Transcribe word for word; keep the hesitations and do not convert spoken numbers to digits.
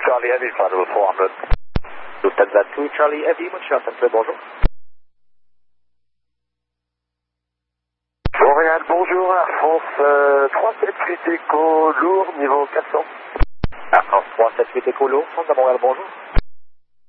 Charlie Heavy, Flight four hundred. Lufthansa deux Charlie Heavy, Montreal Centre, bonjour. Montréal, bonjour, Air France euh, trois sept huit Echo, lourd, niveau quatre cents. Air France trois sept huit Echo, lourd, France à Montréal, bonjour.